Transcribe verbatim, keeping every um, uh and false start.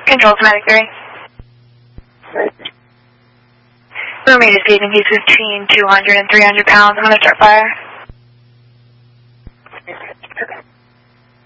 Control Kinetic three. Roommate is gauging. He's between two hundred and three hundred pounds. I'm going to start fire.